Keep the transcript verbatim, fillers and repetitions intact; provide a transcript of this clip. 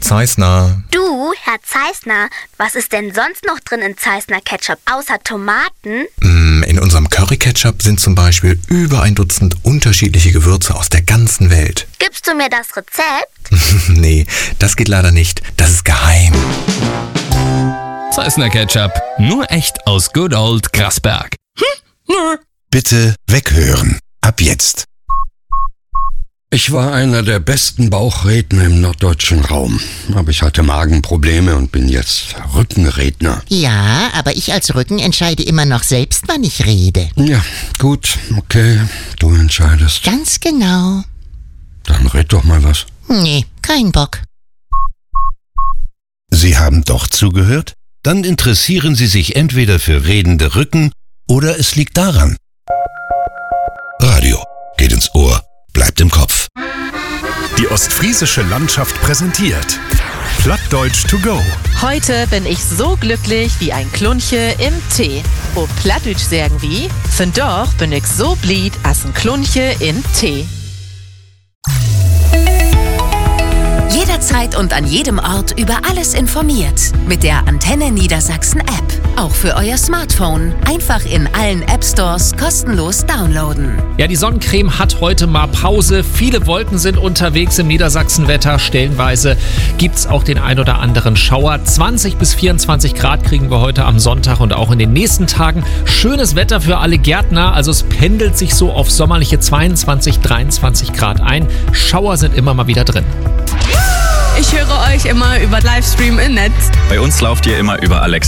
Zeissner. Du, Herr Zeissner, was ist denn sonst noch drin in Zeissner Ketchup außer Tomaten? In unserem Curry-Ketchup sind zum Beispiel über ein Dutzend unterschiedliche Gewürze aus der ganzen Welt. Gibst du mir das Rezept? Nee, das geht leider nicht. Das ist geheim. Zeissner Ketchup, nur echt aus Good Old Grasberg. Hm, nö. Bitte weghören. Ab jetzt. Ich war einer der besten Bauchredner im norddeutschen Raum. Aber ich hatte Magenprobleme und bin jetzt Rückenredner. Ja, aber ich als Rücken entscheide immer noch selbst, wann ich rede. Ja, gut, okay, du entscheidest. Ganz genau. Dann red doch mal was. Nee, kein Bock. Sie haben doch zugehört? Dann interessieren Sie sich entweder für redende Rücken oder es liegt daran. Radio geht ins Ohr, bleibt im Kopf. Die ostfriesische Landschaft präsentiert Plattdeutsch to go. Heute bin ich so glücklich wie ein Klunche im Tee. O Plattdeutsch sagen wie, von doch bin ich so blied as ein Klunche in Tee. Jederzeit und an jedem Ort über alles informiert. Mit der Antenne Niedersachsen App. Auch für euer Smartphone. Einfach in allen App Stores kostenlos downloaden. Ja, die Sonnencreme hat heute mal Pause. Viele Wolken sind unterwegs im Niedersachsenwetter. Stellenweise gibt es auch den ein oder anderen Schauer. zwanzig bis vierundzwanzig Grad kriegen wir heute am Sonntag und auch in den nächsten Tagen. Schönes Wetter für alle Gärtner. Also es pendelt sich so auf sommerliche zweiundzwanzig, dreiundzwanzig Grad ein. Schauer sind immer mal wieder drin. Ich höre euch immer über Livestream im Netz. Bei uns lauft ihr immer über Alexa.